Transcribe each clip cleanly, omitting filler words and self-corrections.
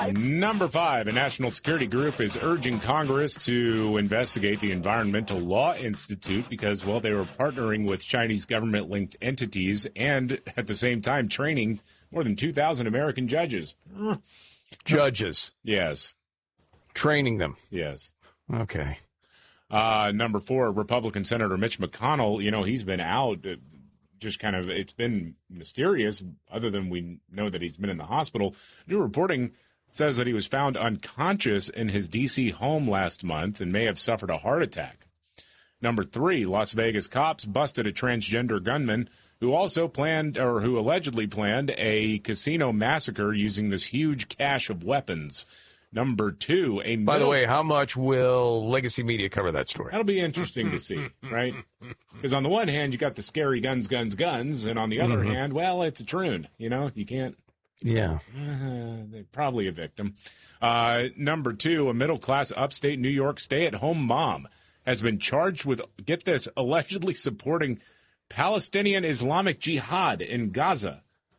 Number 5, a national security group is urging Congress to investigate the Environmental Law Institute because, well, they were partnering with Chinese government-linked entities and, at the same time, training more than 2,000 American judges. Judges? Yes. Training them? Yes. Okay. Number 4, Republican Senator Mitch McConnell, he's been out. Just kind of, it's been mysterious, other than we know that he's been in the hospital. New reporting says that he was found unconscious in his D.C. home last month and may have suffered a heart attack. Number 3, Las Vegas cops busted a transgender gunman who allegedly planned a casino massacre using this huge cache of weapons. Number 2, By the way, how much will Legacy Media cover that story? That'll be interesting to see, right? Because on the one hand, you got the scary guns, and on the other hand, well, it's a troon. You can't. Yeah. They're probably a victim. Number 2, a middle-class upstate New York stay-at-home mom has been charged with, get this, allegedly supporting Palestinian Islamic Jihad in Gaza.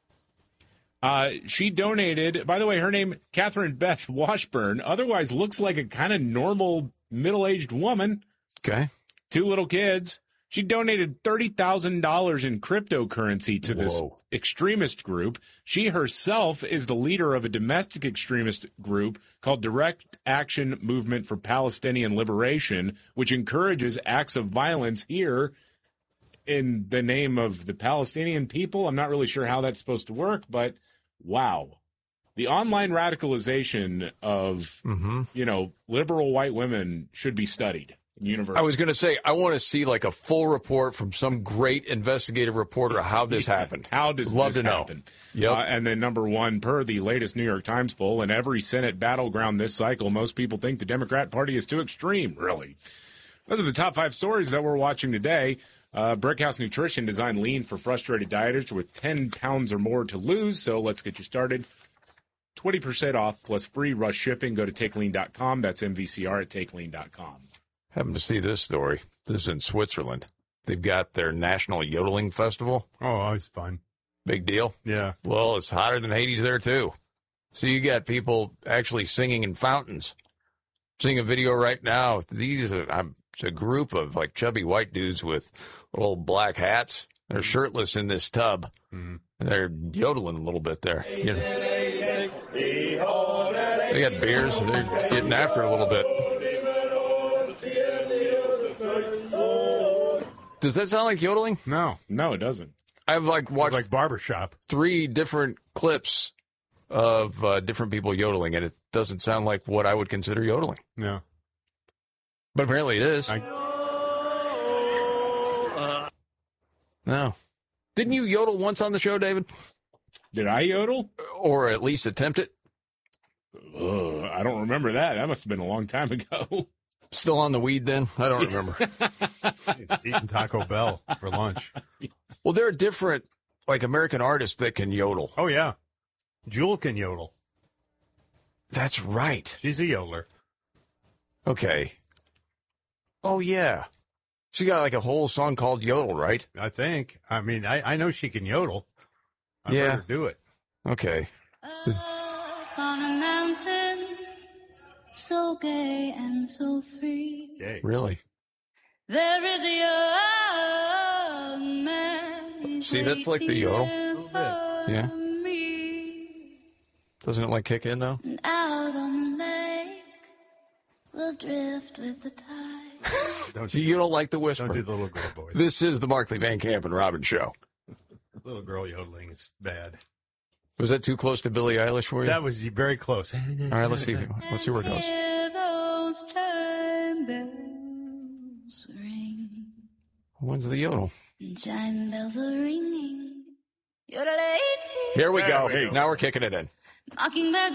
She donated, by the way, her name, Catherine Beth Washburn, otherwise looks like a kind of normal middle-aged woman. Okay. 2 little kids. She donated $30,000 in cryptocurrency to this extremist group. She herself is the leader of a domestic extremist group called Direct Action Movement for Palestinian Liberation, which encourages acts of violence here in the name of the Palestinian people. I'm not really sure how that's supposed to work, but wow. The online radicalization of, liberal white women should be studied in university. I was going to say, I want to see like a full report from some great investigative reporter of how this happened. How does this happen? Yep. And then number 1, per the latest New York Times poll, in every Senate battleground this cycle, most people think the Democrat Party is too extreme, really. Those are the top 5 stories that we're watching today. Brickhouse Nutrition designed lean for frustrated dieters with 10 pounds or more to lose. So let's get you started. 20% off plus free rush shipping. Go to TakeLean.com. That's MVCR at TakeLean.com. Happened to see this story. This is in Switzerland. They've got their National Yodeling Festival. Oh, it's fun. Big deal. Yeah. Well, it's hotter than Hades there, too. So you got people actually singing in fountains. Seeing a video right now. It's a group of like chubby white dudes with little black hats. They're shirtless in this tub. And they're yodeling a little bit there. They got beers. They're getting after it a little bit. Does that sound like yodeling? No, it doesn't. I've watched like barbershop. 3 different clips of different people yodeling, and it doesn't sound like what I would consider yodeling. No. But apparently it is. No. Didn't you yodel once on the show, David? Did I yodel? Or at least attempt it? I don't remember that. That must have been a long time ago. Still on the weed then? I don't remember. Eating Taco Bell for lunch. Well, there are different, American artists that can yodel. Oh, yeah. Jewel can yodel. That's right. She's a yodeler. Okay. Oh, yeah. She got a whole song called Yodel, right? I think. I mean, I know she can yodel. I'd rather do it. Okay. Up on a mountain, so gay and so free. Yay. Really? There is a young man. See, that's like the yodel. Yeah. Me. Doesn't it kick in, though? And out on the lake, we'll drift with the tide. You don't like the whisper. Don't do the little girl voice. This is the Markley, Van Camp, and Robin show. Little girl yodeling is bad. Was that too close to Billie Eilish for you? That was very close. All right, let's see. Let's see where it goes. Hear those chime bells ring. When's the yodel? Chime bells are ringing. Yodelay. Here we go. There we go. Now we're kicking it in. Mockingbirds